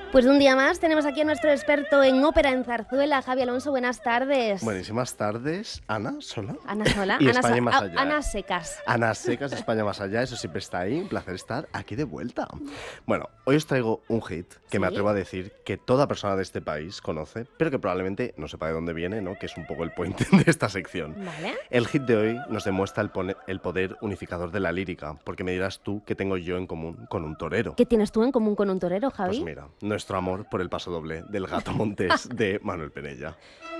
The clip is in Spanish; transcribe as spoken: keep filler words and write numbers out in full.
Pues un día más tenemos aquí a nuestro experto en ópera en zarzuela, Javi Alonso. Buenas tardes. Buenísimas tardes, Ana Sola. Ana Sola. Y Ana, España Sa- más a- allá. Ana Secas. Ana Secas, España más allá, eso siempre está ahí. Un placer estar aquí de vuelta. Bueno, hoy os traigo un hit que ¿Sí? me atrevo a decir que toda persona de este país conoce, pero que probablemente no sepa de dónde viene, ¿no? Que es un poco el point de esta sección. Vale. El hit de hoy nos demuestra el, pone- el poder unificador de la lírica, porque me dirás tú qué tengo yo en común con un torero. ¿Qué tienes tú en común con un torero, Javi? Pues mira, nuestro amor por el paso doble del Gato Montés de Manuel Penella.